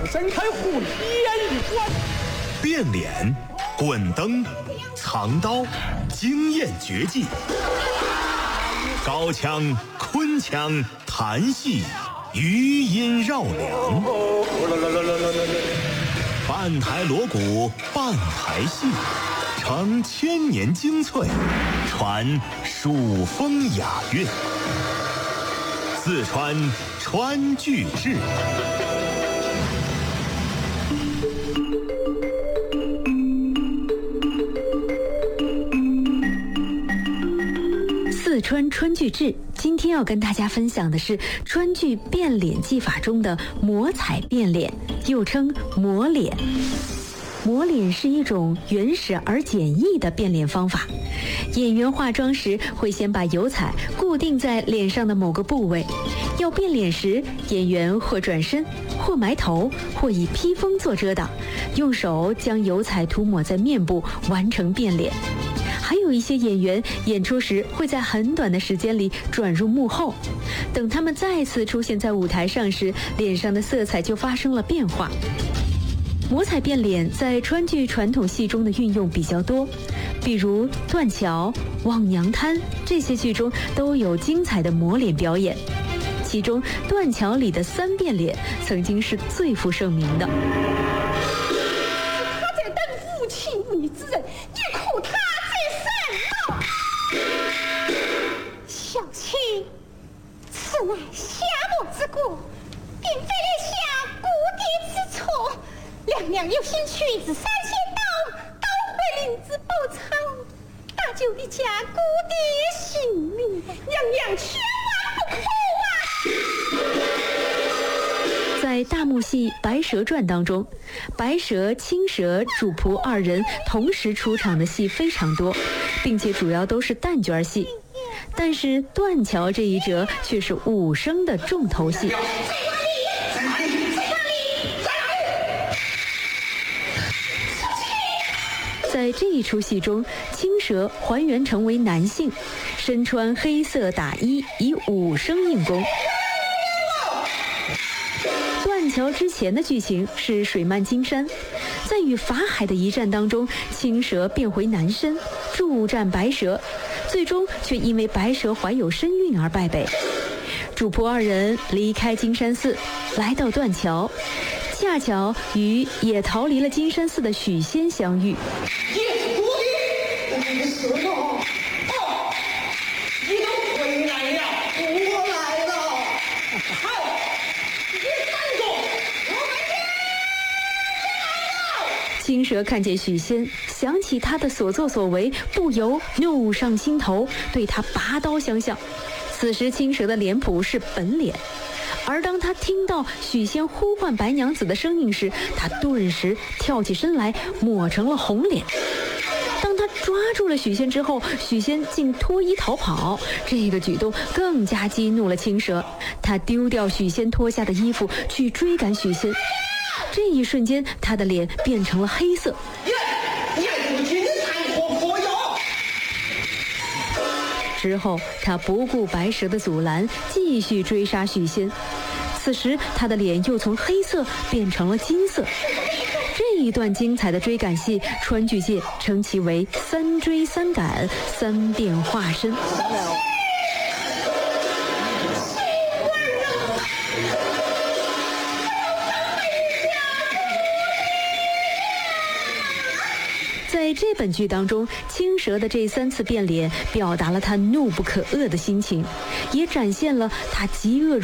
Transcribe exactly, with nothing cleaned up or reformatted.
伸开虎眼一观。 变脸、滚灯、藏刀、惊艳绝技，高腔、昆腔、弹戏，余音绕梁。半台锣鼓，半台戏，承千年精粹，传蜀风雅韵。四川川剧志。 四川川剧志，今天要跟大家分享的是川剧变脸技法中的魔彩变脸，又称魔脸。魔脸是一种原始而简易的变脸方法。演员化妆时会先把油彩固定在脸上的某个部位，要变脸时，演员或转身，或埋头，或以披风做遮挡，用手将油彩涂抹在面部，完成变脸。还有一些演员演出时会在很短的时间里转入幕后，等他们再次出现在舞台上时，脸上的色彩就发生了变化。魔彩变脸在川剧传统戏中的运用比较多，比如《断桥》《望娘滩》这些剧中都有精彩的魔脸表演，其中《断桥》里的三变脸曾经是最负盛名的。 他在等无情无义之人，你可他在什么？小青，此乃夏末之过，并非列下故地之错。娘娘有心取之三千刀，刀会令之报仇，大救一家故地性命，娘娘千万不可啊！ 在大幕戏《白蛇传》当中，白蛇、青蛇、主仆二人同时出场的戏非常多，并且主要都是旦角戏。但是断桥这一折却是武生的重头戏。在这一出戏中，青蛇还原成为男性，身穿黑色打衣，以武生应功。断桥之前的剧情是水漫金山，在与法海的一战当中，青蛇变回男身，助战白蛇，最终却因为白蛇怀有身孕而败北。主仆二人离开金山寺，来到断桥，恰巧与也逃离了金山寺的许仙相遇。 石头，哦，你都回来了，我来了。好，你站住！我们来了。 青蛇看见许仙，想起他的所作所为，不由怒上心头，对他拔刀相向。此时青蛇的脸谱是本脸，而当他听到许仙呼唤白娘子的声音时，他顿时跳起身来，抹成了红脸。当他抓住了许仙之后，许仙竟脱衣逃跑，这个举动更加激怒了青蛇。他丢掉许仙脱下的衣服去追赶许仙，这一瞬间他的脸变成了黑色。之后他不顾白蛇的阻拦，继续追杀许仙。此时他的脸又从黑色变成了金色。这一段精彩的追赶戏，川剧界称其为三追三赶，三变化身。在这本剧当中，青蛇的这三次变脸表达了他怒不可遏的心情，也展现了他嫉恶